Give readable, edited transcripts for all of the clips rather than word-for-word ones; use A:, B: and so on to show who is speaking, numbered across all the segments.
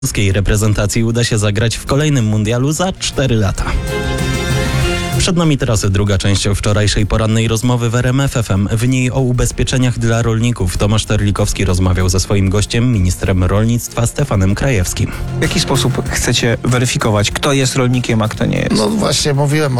A: Polskiej reprezentacji uda się zagrać w kolejnym mundialu za 4 lata. Przed nami teraz druga część wczorajszej porannej rozmowy w RMF FM. W niej o ubezpieczeniach dla rolników Tomasz Terlikowski rozmawiał ze swoim gościem, ministrem rolnictwa Stefanem Krajewskim.
B: W jaki sposób chcecie weryfikować, kto jest rolnikiem, a kto nie jest?
C: No właśnie mówiłem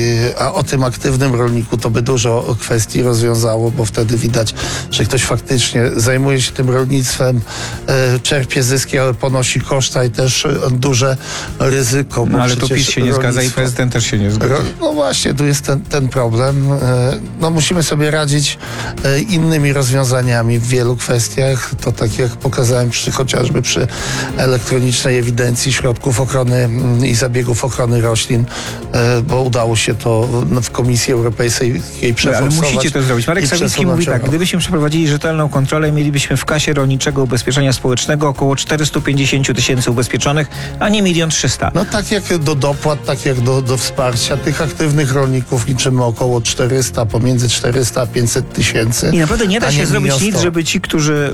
C: o tym aktywnym rolniku, to by dużo kwestii rozwiązało, bo wtedy widać, że ktoś faktycznie zajmuje się tym rolnictwem, czerpie zyski, ale ponosi koszta i też duże ryzyko.
B: No ale tu PiS się nie zgadza i prezydent też się nie zgadza.
C: No właśnie, tu jest ten problem. No musimy sobie radzić innymi rozwiązaniami w wielu kwestiach. To tak jak pokazałem chociażby przy elektronicznej ewidencji środków ochrony i zabiegów ochrony roślin, bo udało się to w Komisji Europejskiej przeforsować.
B: Ale musicie to zrobić. Marek Sawicki mówi tak, gdybyśmy przeprowadzili rzetelną kontrolę, mielibyśmy w kasie rolniczego ubezpieczenia społecznego około 450 000 ubezpieczonych, a nie 1 300 000.
C: No tak jak do dopłat, tak jak do wsparcia tych aktywnych rolników liczymy około 400, pomiędzy 400 a 500 tysięcy.
B: I naprawdę nie da się zrobić nic, żeby ci, którzy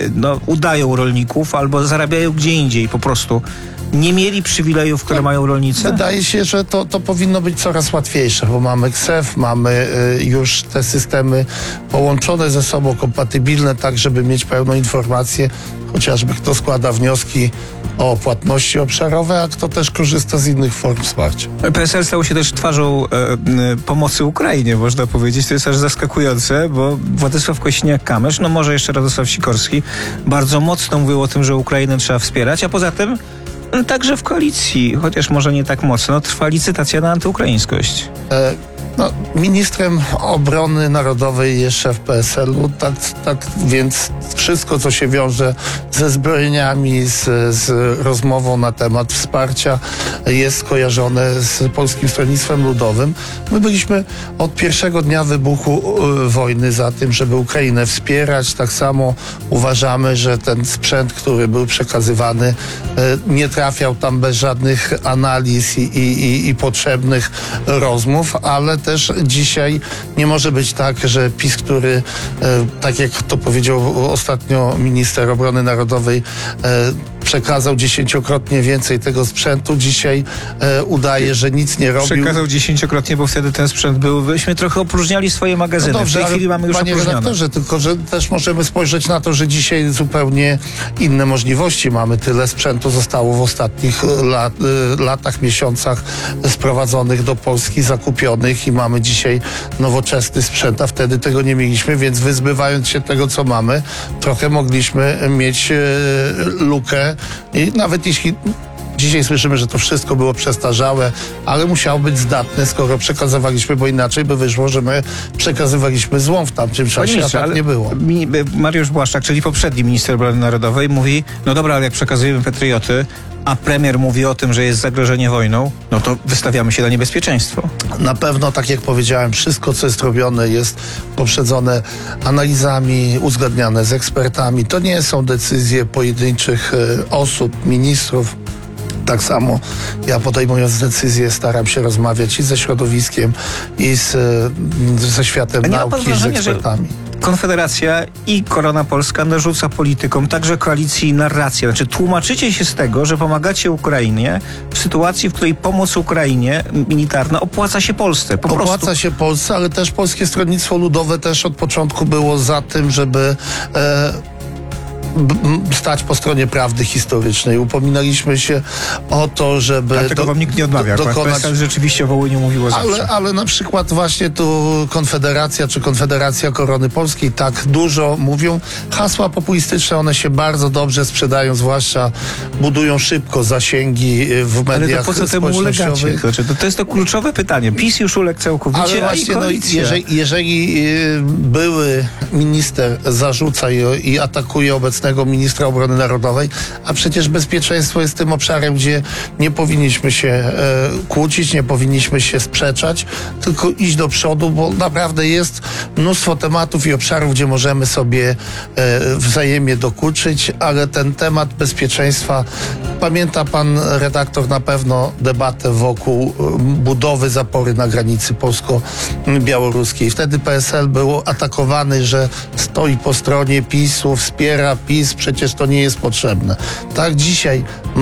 B: udają rolników albo zarabiają gdzie indziej po prostu, nie mieli przywilejów, które mają rolnicy?
C: Wydaje się, że to powinno być coraz łatwiejsze, bo mamy KSEF, mamy już te systemy połączone ze sobą, kompatybilne, tak żeby mieć pełną informację, chociażby kto składa wnioski o płatności obszarowe, a kto też korzysta z innych form wsparcia.
B: PSL stało się też twarzą pomocy Ukrainie, można powiedzieć. To jest aż zaskakujące, bo Władysław Kosiniak-Kamysz, no może jeszcze Radosław Sikorski, bardzo mocno mówił o tym, że Ukrainę trzeba wspierać, a poza tym także w koalicji, chociaż może nie tak mocno, trwa licytacja na antyukraińskość.
C: Ministrem obrony narodowej jest szef PSL-u, tak więc wszystko, co się wiąże ze zbrojeniami, z rozmową na temat wsparcia, jest skojarzone z Polskim Stronnictwem Ludowym. My byliśmy od pierwszego dnia wybuchu wojny za tym, żeby Ukrainę wspierać. Tak samo uważamy, że ten sprzęt, który był przekazywany, nie trafiał tam bez żadnych analiz i potrzebnych rozmów, ale też dzisiaj nie może być tak, że PiS, który, tak jak to powiedział ostatnio minister obrony narodowej, przekazał 10-krotnie więcej tego sprzętu, dzisiaj udaje, że nic nie robił.
B: Przekazał 10-krotnie, bo wtedy ten sprzęt był, byśmy trochę opróżniali swoje magazyny. No dobrze, w tej chwili mamy już opróżnione. Panie redaktorze, tylko że też możemy spojrzeć na to, że dzisiaj zupełnie inne możliwości mamy. Tyle sprzętu zostało w ostatnich latach, miesiącach sprowadzonych do Polski, zakupionych i mamy dzisiaj nowoczesny sprzęt, a wtedy tego nie mieliśmy, więc wyzbywając się tego, co mamy, trochę mogliśmy mieć lukę i nawet jeśli dzisiaj słyszymy, że to wszystko było przestarzałe, ale musiało być zdatne, skoro przekazywaliśmy, bo inaczej by wyszło, że my przekazywaliśmy złą w tamtym czasie, a tak nie było. Mariusz Błaszczak, czyli poprzedni minister obrony narodowej, mówi, no dobra, ale jak przekazujemy patrioty, a premier mówi o tym, że jest zagrożenie wojną, no to wystawiamy się na niebezpieczeństwo.
C: Na pewno, tak jak powiedziałem, wszystko, co jest robione, jest poprzedzone analizami, uzgadniane z ekspertami. To nie są decyzje pojedynczych osób, ministrów. Tak samo ja, podejmując decyzje, staram się rozmawiać i ze środowiskiem, i ze światem nauki, i z ekspertami.
B: Konfederacja i Korona Polska narzuca politykom, także koalicji, narrację. Znaczy tłumaczycie się z tego, że pomagacie Ukrainie w sytuacji, w której pomoc Ukrainie militarna opłaca się Polsce.
C: Opłaca się Polsce, ale też Polskie Stronnictwo Ludowe też od początku było za tym, żeby stać po stronie prawdy historycznej. Upominaliśmy się o to, żeby...
B: A tego wam nikt nie odmawia. PSL rzeczywiście o Wołyniu mówiło zawsze.
C: Ale na przykład właśnie tu Konfederacja czy Konfederacja Korony Polskiej tak dużo mówią. Hasła populistyczne, one się bardzo dobrze sprzedają, zwłaszcza budują szybko zasięgi w mediach.
B: Ale to po co temu ulegacie? To jest to kluczowe pytanie. PiS już uległ całkowicie, ale właśnie,
C: jeżeli były minister zarzuca i atakuje obecnego ministra obrony narodowej, a przecież bezpieczeństwo jest tym obszarem, gdzie nie powinniśmy się kłócić, nie powinniśmy się sprzeczać, tylko iść do przodu, bo naprawdę jest mnóstwo tematów i obszarów, gdzie możemy sobie wzajemnie dokuczyć, ale ten temat bezpieczeństwa Pamięta pan redaktor na pewno debatę wokół budowy zapory na granicy polsko-białoruskiej. Wtedy PSL był atakowany, że stoi po stronie PiS-u, wspiera PiS, przecież to nie jest potrzebne. Tak, dzisiaj